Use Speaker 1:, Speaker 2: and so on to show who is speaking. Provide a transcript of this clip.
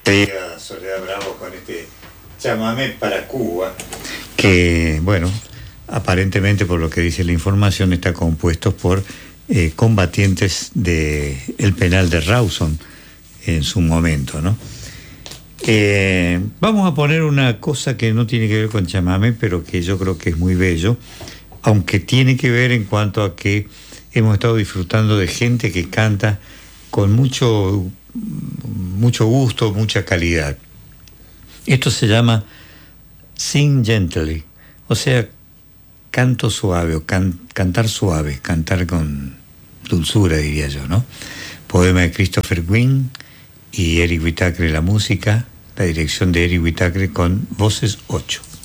Speaker 1: A Soledad Bravo con este chamamé para Cuba, que, bueno, aparentemente, por lo que dice la información, está compuesto por combatientes del penal de Rawson en su momento, ¿no? Vamos a poner una cosa que no tiene que ver con chamamé, pero que yo creo que es muy bello, aunque tiene que ver en cuanto a que hemos estado disfrutando de gente que canta con mucho gusto, mucha calidad. Esto se llama Sing Gently, o sea, canto suave, o cantar suave, cantar con dulzura, diría yo, ¿no? Poema de Christopher Gwynne y Eric Whitacre la música, la dirección de Eric Whitacre con Voces 8.